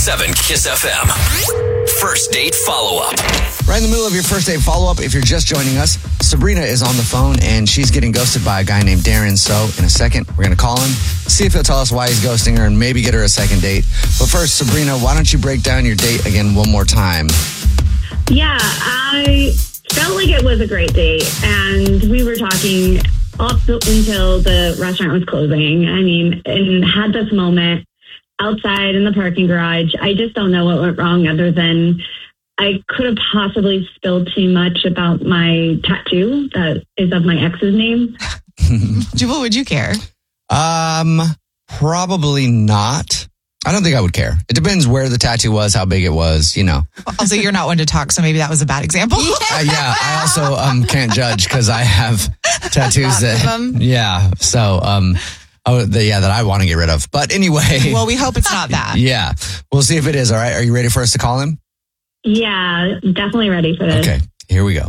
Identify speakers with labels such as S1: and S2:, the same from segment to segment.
S1: 7 Kiss FM. First date follow-up.
S2: Right in the middle of your first date follow-up, if you're just joining us, Sabrina is on the phone and she's getting ghosted by a guy named Darren. So in a second, we're going to call him, see if he'll tell us why he's ghosting her and maybe get her a second date. But first, Sabrina, why don't you break down your date again one more time?
S3: Yeah, I felt like it was a great date, and we were talking up until the restaurant was closing. I mean, and had this moment outside in the parking garage. I just don't know what went wrong other than I could have possibly spilled too much about my tattoo that is of my ex's name.
S4: Jubal, would you care?
S2: Probably not. I don't think I would care. It depends where the tattoo was, how big it was, you know.
S4: Also, you're not one to talk, so maybe that was a bad example.
S2: Yeah, I also can't judge because I have tattoos that I want to get rid of. But anyway.
S4: Well, we hope it's not that.
S2: Yeah. We'll see if it is. All right. Are you ready for us to call him?
S3: Yeah, definitely ready for this.
S2: Okay. Here we go.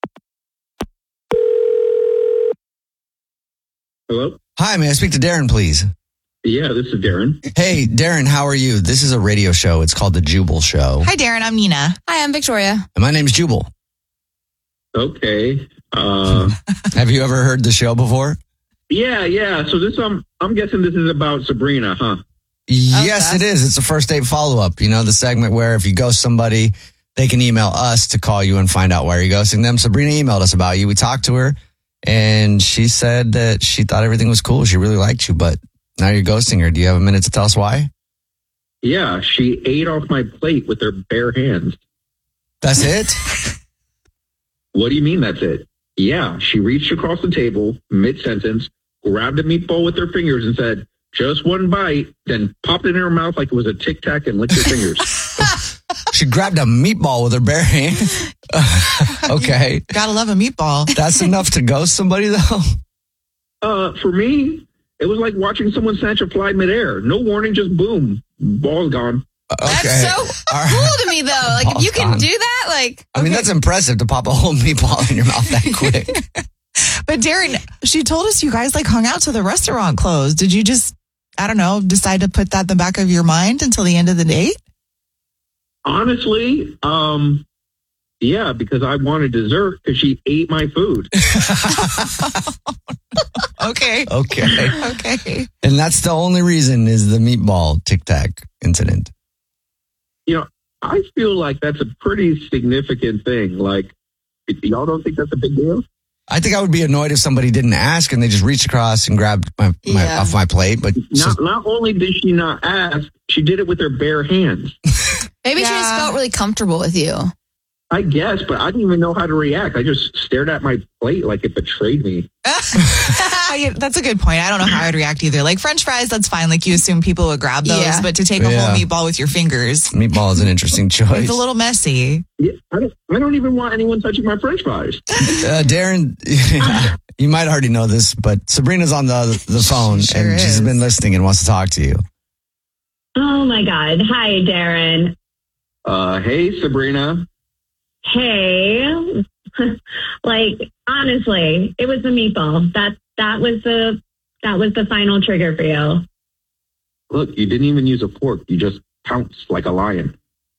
S5: Hello?
S2: Hi, may I speak to Darren, please?
S5: Yeah, this is Darren.
S2: Hey, Darren, how are you? This is a radio show. It's called The Jubal Show.
S4: Hi, Darren. I'm Nina.
S6: Hi, I'm Victoria.
S2: And my name's Jubal.
S5: Okay.
S2: Have you ever heard the show before?
S5: Yeah. So this, I'm guessing this is about Sabrina, huh?
S2: Yes, it is. It's a first date follow-up. You know, the segment where if you ghost somebody, they can email us to call you and find out why you're ghosting them. Sabrina emailed us about you. We talked to her, and she said that she thought everything was cool. She really liked you, but now you're ghosting her. Do you have a minute to tell us why?
S5: Yeah, she ate off my plate with her bare hands.
S2: That's it?
S5: What do you mean that's it? Yeah, she reached across the table mid-sentence, grabbed a meatball with her fingers and said, just one bite, then popped it in her mouth like it was a Tic Tac and licked her fingers.
S2: She grabbed a meatball with her bare hand? Okay.
S4: Gotta love a meatball.
S2: That's enough to ghost somebody, though?
S5: For me, it was like watching someone snatch a fly midair. No warning, just boom. Ball's gone.
S2: Okay.
S6: That's so cool to me, though. Like, if you can do that, like...
S2: I mean, that's impressive to pop a whole meatball in your mouth that quick.
S4: But Darren, she told us you guys like hung out till the restaurant closed. Did you just, I don't know, decide to put that in the back of your mind until the end of the date?
S5: Honestly, yeah, because I wanted dessert because she ate my food.
S4: Okay.
S2: And that's the only reason is the meatball Tic Tac incident.
S5: You know, I feel like that's a pretty significant thing. Like, y'all don't think that's a big deal?
S2: I think I would be annoyed if somebody didn't ask and they just reached across and grabbed my off my plate. But
S5: not only did she not ask, she did it with her bare hands.
S6: Maybe she just felt really comfortable with you.
S5: I guess, but I didn't even know how to react. I just stared at my plate like it betrayed me.
S4: That's a good point. I don't know how I'd react either. Like French fries, that's fine. Like you assume people would grab those, but to take a whole meatball with your fingers.
S2: Meatball is an interesting choice.
S4: It's a little messy.
S5: Yeah, I don't even want anyone touching my French fries.
S2: Darren, you might already know this, but Sabrina's on the phone and she's been listening and wants to talk to you.
S3: Oh my God. Hi, Darren.
S5: Hey, Sabrina.
S3: Hey. Like, honestly, it was the meatball. That was the final trigger for you.
S5: Look, you didn't even use a fork. You just pounced like a lion.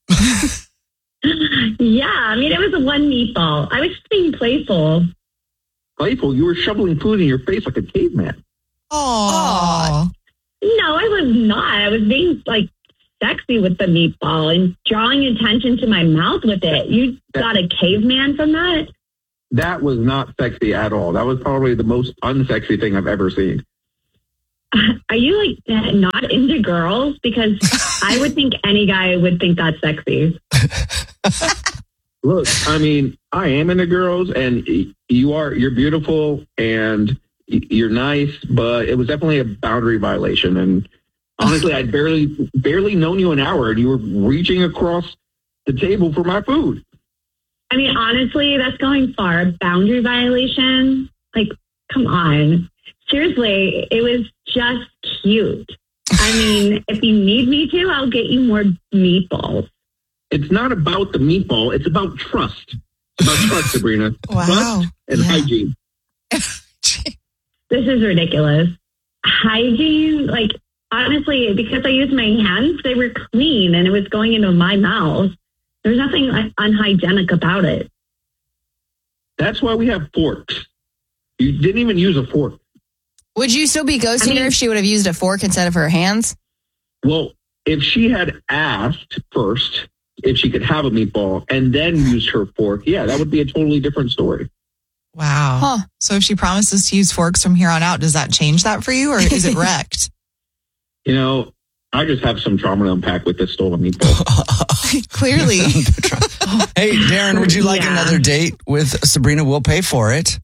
S3: Yeah, I mean, it was one meatball. I was just being playful.
S5: Playful? You were shoveling food in your face like a caveman.
S4: Oh.
S3: No, I was not. I was being, like, sexy with the meatball and drawing attention to my mouth with it. You got a caveman from that?
S5: That was not sexy at all. That was probably the most unsexy thing I've ever seen.
S3: Are you, like, not into girls? Because I would think any guy would think that's sexy.
S5: Look, I mean, I am into girls, and you're beautiful, and you're nice, but it was definitely a boundary violation. And honestly, I'd barely known you an hour, and you were reaching across the table for my food.
S3: I mean, honestly, that's going far. A boundary violation? Like, come on. Seriously, it was just cute. I mean, if you need me to, I'll get you more meatballs.
S5: It's not about the meatball. It's about trust. It's about trust, Sabrina.
S4: Wow.
S5: Trust and hygiene.
S3: This is ridiculous. Hygiene? Like, honestly, because I used my hands, they were clean and it was going into my mouth. There's nothing unhygienic about it.
S5: That's why we have forks. You didn't even use a fork.
S6: Would you still be ghosting her if she would have used a fork instead of her hands?
S5: Well, if she had asked first if she could have a meatball and then used her fork, yeah, that would be a totally different story.
S4: Wow.
S6: Huh.
S4: So if she promises to use forks from here on out, does that change that for you, or is it wrecked?
S5: You know, I just have some trauma to unpack with this stolen meatball.
S4: Clearly.
S2: Hey, Darren, would you like another date with Sabrina? We'll pay for it.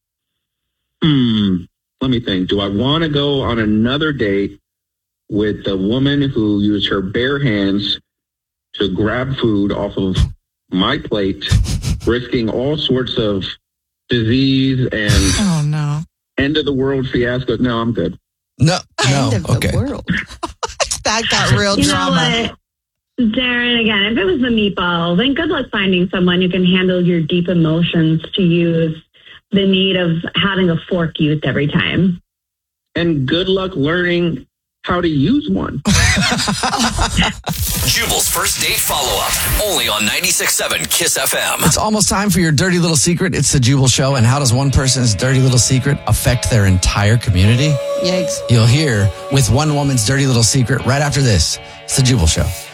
S5: Let me think. Do I want to go on another date with a woman who used her bare hands to grab food off of my plate, risking all sorts of disease and end of the world fiasco? No, I'm good.
S2: No.
S6: End of the world.
S4: That got real drama.
S3: Know what? Darren, again, if it was the meatball, then good luck finding someone who can handle your deep emotions to use the need of having a fork used every time.
S5: And good luck learning how to use one.
S1: Jubal's first date follow-up. Only on 96.7 KISS FM.
S2: It's almost time for your dirty little secret. It's the Jubal Show. And how does one person's dirty little secret affect their entire community?
S6: Yikes.
S2: You'll hear with one woman's dirty little secret right after this. It's the Jubal Show.